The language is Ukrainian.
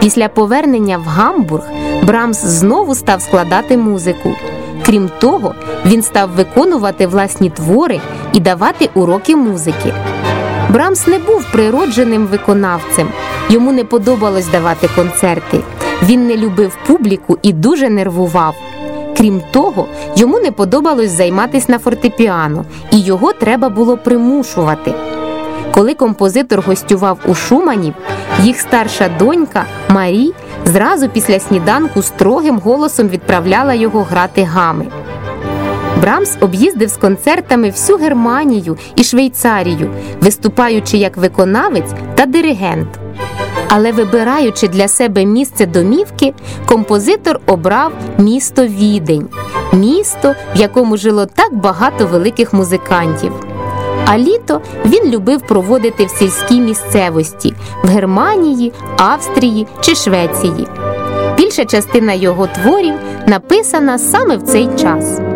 Після повернення в Гамбург Брамс знову став складати музику. Крім того, він став виконувати власні твори і давати уроки музики. Брамс не був природженим виконавцем. Йому не подобалось давати концерти. Він не любив публіку і дуже нервував. Крім того, йому не подобалось займатися на фортепіано, і його треба було примушувати. Коли композитор гостював у Шуманів, їх старша донька Марі зразу після сніданку строгим голосом відправляла його грати гами. Брамс об'їздив з концертами всю Германію і Швейцарію, виступаючи як виконавець та диригент. Але вибираючи для себе місце домівки, композитор обрав місто Відень, місто, в якому жило так багато великих музикантів. А літо він любив проводити в сільській місцевості – в Германії, Австрії чи Швеції. Більша частина його творів написана саме в цей час.